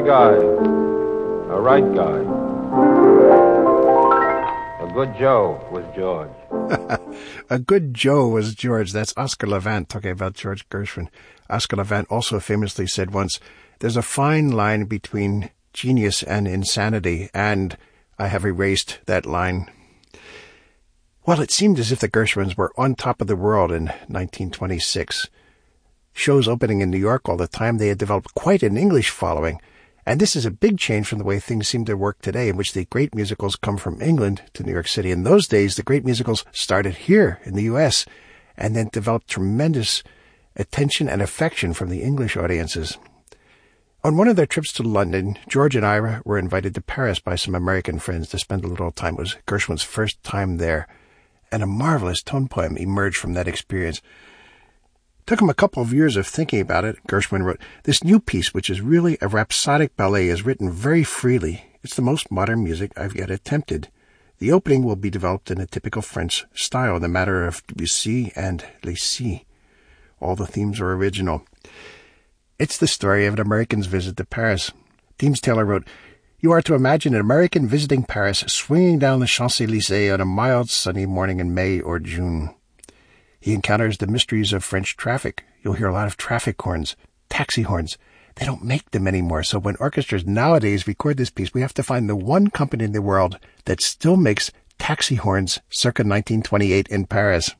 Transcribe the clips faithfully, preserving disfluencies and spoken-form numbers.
guy. A right guy. A good Joe was George. A good Joe was George. That's Oscar Levant talking about George Gershwin. Oscar Levant also famously said once, "There's a fine line between genius and insanity," and I have erased that line. Well, it seemed as if the Gershwins were on top of the world in nineteen twenty-six. Shows opening in New York all the time, they had developed quite an English following. And this is a big change from the way things seem to work today, in which the great musicals come from England to New York City. In those days, the great musicals started here in the U S and then developed tremendous attention and affection from the English audiences. On one of their trips to London, George and Ira were invited to Paris by some American friends to spend a little time. It was Gershwin's first time there, and a marvelous tone poem emerged from that experience. It took him a couple of years of thinking about it. Gershwin wrote, "This new piece, which is really a rhapsodic ballet, is written very freely. It's the most modern music I've yet attempted. The opening will be developed in a typical French style, in the matter of Debussy and Lécy. All the themes are original. It's the story of an American's visit to Paris." Deems Taylor wrote, "You are to imagine an American visiting Paris, swinging down the Champs-Élysées on a mild sunny morning in May or June. He encounters the mysteries of French traffic. You'll hear a lot of traffic horns, taxi horns. They don't make them anymore, so when orchestras nowadays record this piece, we have to find the one company in the world that still makes taxi horns circa nineteen twenty-eight in Paris.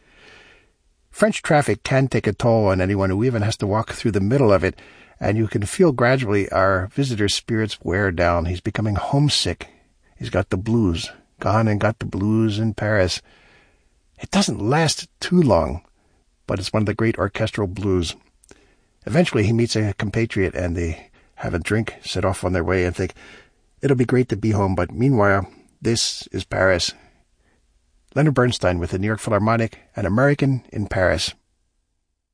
French traffic can take a toll on anyone who even has to walk through the middle of it, and you can feel gradually our visitor's spirits wear down. He's becoming homesick. He's got the blues. Gone and got the blues in Paris. It doesn't last too long, but it's one of the great orchestral blues. Eventually he meets a compatriot and they have a drink, set off on their way and think, it'll be great to be home, but meanwhile, this is Paris." Leonard Bernstein with the New York Philharmonic, An American in Paris.